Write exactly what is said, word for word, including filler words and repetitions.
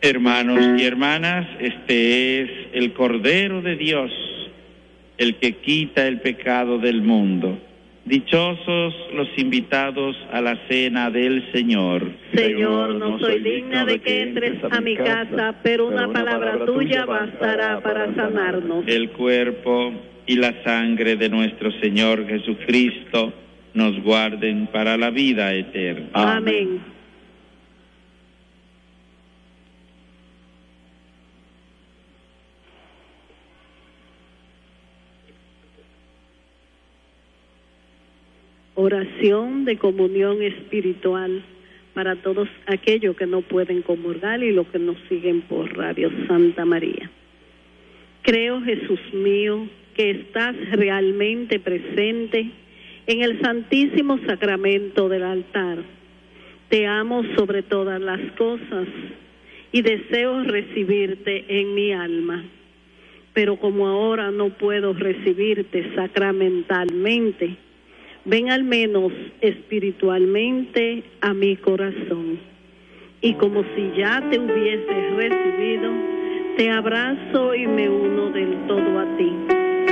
Hermanos y hermanas, este es el Cordero de Dios, el que quita el pecado del mundo. Dichosos los invitados a la cena del Señor. Señor, no soy digna de que entres a mi casa, pero una palabra tuya bastará para sanarnos. El cuerpo y la sangre de nuestro Señor Jesucristo nos guarden para la vida eterna. Amén. Oración de comunión espiritual para todos aquellos que no pueden comulgar y los que nos siguen por Radio Santa María. Creo, Jesús mío, que estás realmente presente en el Santísimo Sacramento del altar. Te amo sobre todas las cosas y deseo recibirte en mi alma. Pero como ahora no puedo recibirte sacramentalmente, ven al menos espiritualmente a mi corazón. Y como si ya te hubieses recibido, te abrazo y me uno del todo a ti.